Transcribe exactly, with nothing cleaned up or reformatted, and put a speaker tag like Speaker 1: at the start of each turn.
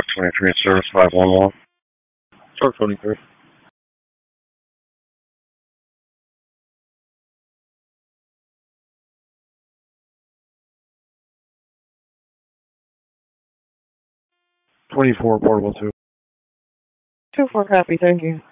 Speaker 1: Truck twenty-three at service five one one.
Speaker 2: Truck twenty-three. twenty-four, portable two.
Speaker 3: two four, copy, thank you.